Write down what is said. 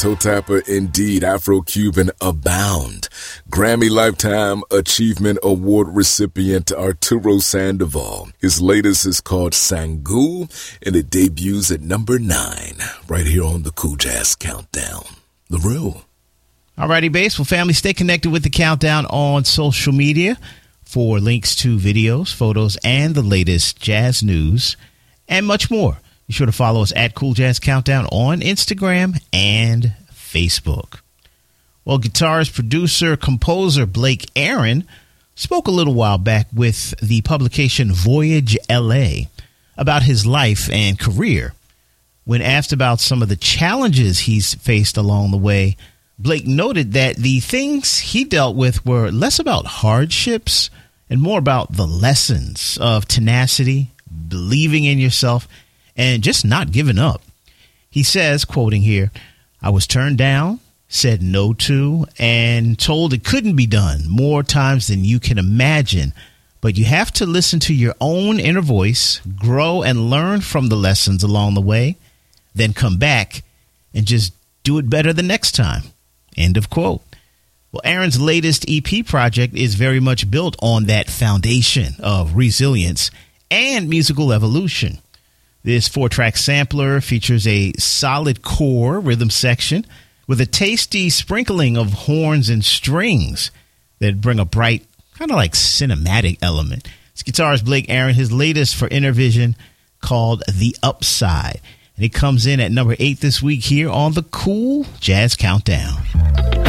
toe tapper indeed, Afro-Cuban abound. Grammy Lifetime Achievement Award recipient Arturo Sandoval. His latest is called Sangu, and it debuts at number 9, right here on the Cool Jazz Countdown. The Real. Alrighty, Bass. Well, family, stay connected with the Countdown on social media for links to videos, photos, and the latest jazz news, and much more. Be sure to follow us at Cool Jazz Countdown on Instagram and Facebook. Well, guitarist, producer, composer Blake Aaron spoke a little while back with the publication Voyage LA about his life and career. When asked about some of the challenges he's faced along the way, Blake noted that the things he dealt with were less about hardships and more about the lessons of tenacity, believing in yourself, and just not giving up. He says, quoting here, "I was turned down, said no to, and told it couldn't be done more times than you can imagine. But you have to listen to your own inner voice, grow and learn from the lessons along the way, then come back and just do it better the next time." End of quote. Well, Aaron's latest EP project is very much built on that foundation of resilience and musical evolution. This 4-track sampler features a solid core rhythm section with a tasty sprinkling of horns and strings that bring a bright, kind of like cinematic element. This guitarist Blake Aaron, his latest for Intervision, called The Upside. And it comes in at number 8 this week here on the Cool Jazz Countdown.